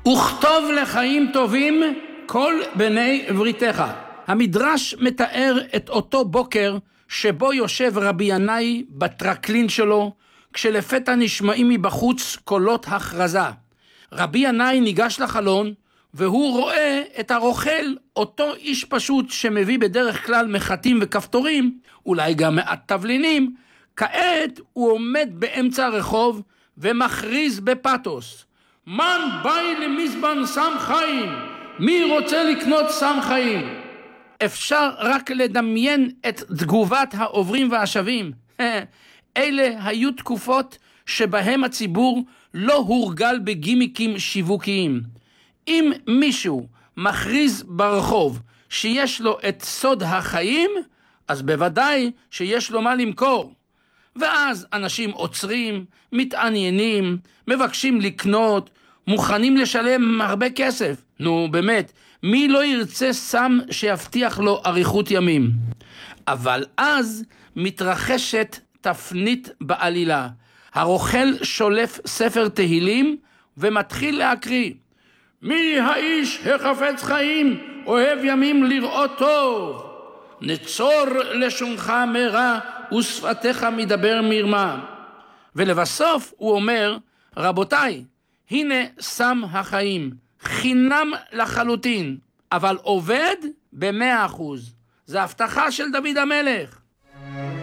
וכתוב לחיים טובים כל בני בריתך. המדרש מתאר את אותו בוקר שבו יושב רבי ינאי בטרקלין שלו, כשלפתע נשמעים מבחוץ קולות הכרזה. רבי ינאי ניגש לחלון, והוא רואה את הרוכל, אותו איש פשוט שמביא בדרך כלל מחטים וכפתורים, אולי גם מעט תבלינים. כעת הוא עומד באמצע הרחוב ומכריז בפתוס: מן באי למזבן סם חיים, מי רוצה לקנות סם חיים? אפשר רק לדמיין את תגובת העוברים והשבים. אלה היו תקופות שבהם הציבור לא הורגל בגימיקים שיווקיים. אם מישהו מכריז ברחוב שיש לו את סוד החיים, אז בוודאי שיש לו מה למכור. ואז אנשים עוצרים, מתעניינים, מבקשים לקנות, מוכנים לשלם הרבה כסף. נו באמת, מי לא ירצה סם שיבטיח לו אריכות ימים? אבל אז מתרחשת תפנית בעלילה. הרוכל שולף ספר תהילים ומתחיל להקריא: מי האיש החפץ חיים, אוהב ימים לראות טוב, נצור לשונך מרע ושפתיך מדבר מרמה. ולבסוף הוא אומר: רבותיי, הנה סם החיים, חינם לחלוטין, אבל עובד ב100%. זה הבטחה של דוד המלך.